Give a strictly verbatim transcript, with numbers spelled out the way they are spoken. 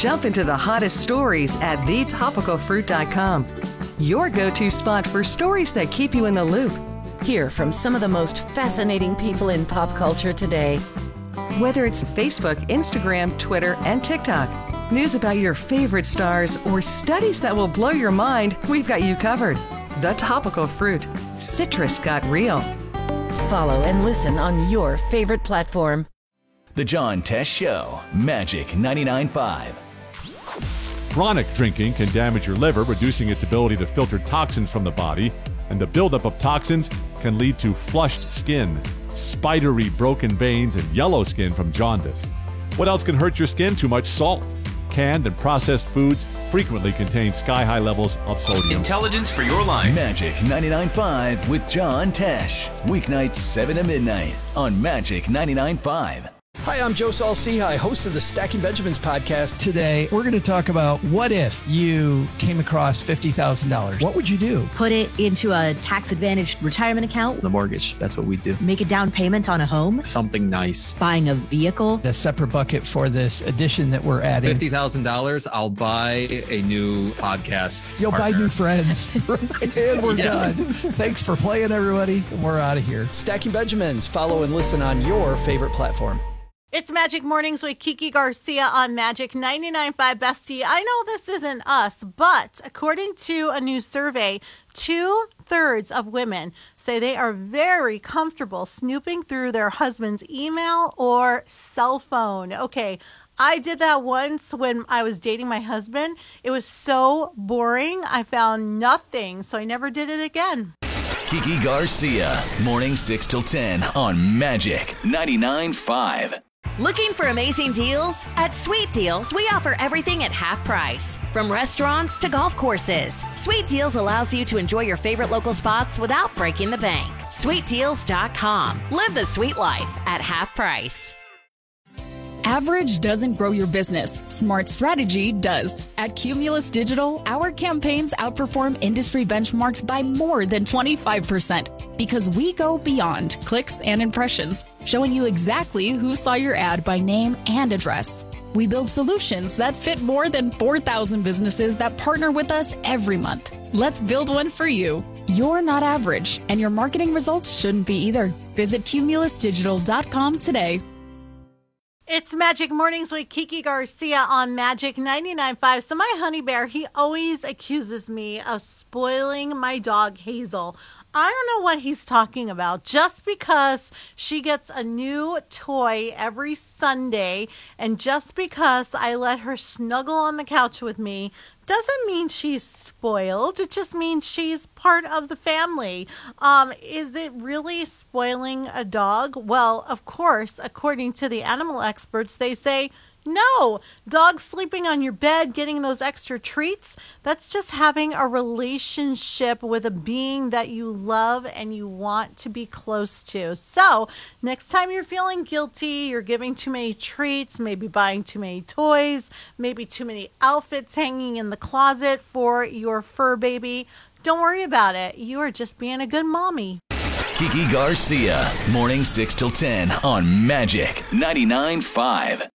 Jump into the hottest stories at the topical fruit dot com. Your go-to spot for stories that keep you in the loop. Hear from some of the most fascinating people in pop culture today. Whether it's Facebook, Instagram, Twitter, and TikTok, news about your favorite stars, or studies that will blow your mind, we've got you covered. The Topical Fruit. Citrus got real. Follow and listen on your favorite platform. The John Tesh Show, Magic ninety-nine point five. Chronic drinking can damage your liver, reducing its ability to filter toxins from the body, and the buildup of toxins can lead to flushed skin, spidery broken veins, and yellow skin from jaundice. What else can hurt your skin? Too much salt. Canned and processed foods frequently contain sky-high levels of sodium. Intelligence for your life. Magic ninety-nine point five with John Tesh. Weeknights seven to midnight on Magic ninety-nine point five. Hi, I'm Joe Saul-Sehy, host of the Stacking Benjamins podcast. Today, we're going to talk about what if you came across fifty thousand dollars. What would you do? Put it into a tax-advantaged retirement account. The mortgage, that's what we do. Make a down payment on a home. Something nice. Buying a vehicle. A separate bucket for this addition that we're adding. fifty thousand dollars, I'll buy a new podcast You'll partner. buy new friends. And we're yeah. done. Thanks for playing, everybody. We're out of here. Stacking Benjamins. Follow and listen on your favorite platform. It's Magic Mornings with Kiki Garcia on Magic ninety-nine point five. Bestie, I know this isn't us, but according to a new survey, two-thirds of women say they are very comfortable snooping through their husband's email or cell phone. Okay, I did that once when I was dating my husband. It was so boring. I found nothing, so I never did it again. Kiki Garcia, morning six till ten on Magic ninety-nine point five. Looking for amazing deals? At Sweet Deals, we offer everything at half price. From restaurants to golf courses, Sweet Deals allows you to enjoy your favorite local spots without breaking the bank. sweet deals dot com. Live the sweet life at half price. Average doesn't grow your business. Smart strategy does. At Cumulus Digital, our campaigns outperform industry benchmarks by more than twenty-five percent because we go beyond clicks and impressions, showing you exactly who saw your ad by name and address. We build solutions that fit more than four thousand businesses that partner with us every month. Let's build one for you. You're not average, and your marketing results shouldn't be either. Visit cumulus digital dot com today. It's Magic Mornings with Kiki Garcia on Magic ninety-nine point five. So my honey bear, he always accuses me of spoiling my dog Hazel. I don't know what he's talking about. Just because she gets a new toy every Sunday and just because I let her snuggle on the couch with me doesn't mean she's spoiled. It just means she's part of the family. Um, is it really spoiling a dog? Well, of course, according to the animal experts, they say, no, dogs sleeping on your bed, getting those extra treats, that's just having a relationship with a being that you love and you want to be close to. So next time you're feeling guilty, you're giving too many treats, maybe buying too many toys, maybe too many outfits hanging in the closet for your fur baby, don't worry about it. You are just being a good mommy. Kiki Garcia, morning six till ten on Magic ninety-nine point five.